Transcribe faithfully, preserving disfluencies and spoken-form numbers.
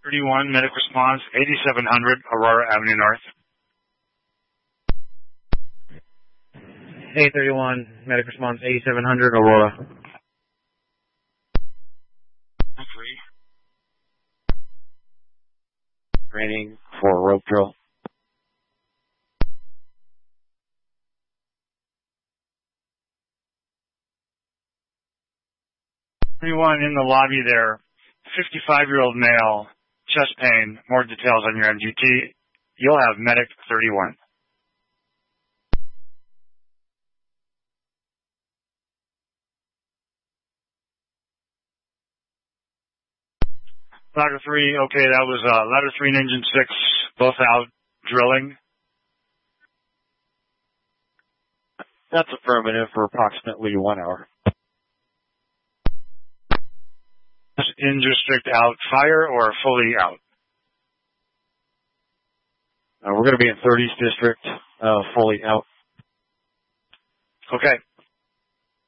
thirty-one, medic response, eighty-seven hundred, Aurora Avenue North. A thirty-one, medic response, eighty-seven hundred, Aurora. Three. Training for rope drill. Everyone in the lobby there, fifty-five-year-old male, chest pain, more details on your M G T. You'll have medic thirty-one. Ladder three, okay, that was uh, ladder three and engine six, both out drilling. That's affirmative for approximately one hour. In district out fire or fully out? Uh, we're going to be in thirtieth district, uh, fully out. Okay.